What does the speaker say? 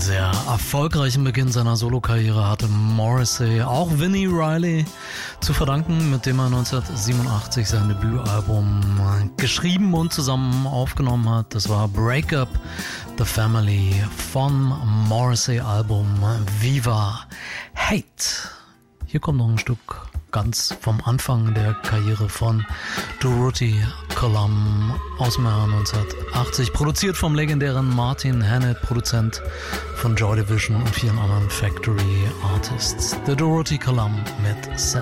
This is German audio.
sehr erfolgreichen Beginn seiner Solokarriere hatte Morrissey auch Vinnie Riley zu verdanken, mit dem er 1987 sein Debütalbum geschrieben und zusammen aufgenommen hat. Das war Break Up the Family vom Morrissey-Album Viva Hate. Hier kommt noch ein Stück ganz vom Anfang der Karriere von Dorothy Colum aus dem Jahr 1980, produziert vom legendären Martin Hannett, Produzent von Joy Division und vielen anderen Factory Artists. The Dorothy Colum mit